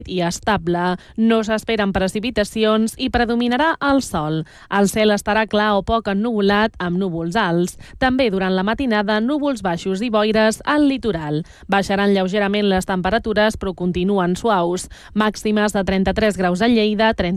i estable. No s'esperen precipitacions i predominarà el sol. El cel estarà clar o poc ennuvolat amb núvols alts. També durant la matinada núvols baixos i boires al litoral. Baixaran lleugerament les temperatures però continuen suaus. Màximes de 33 graus a Lleida, 30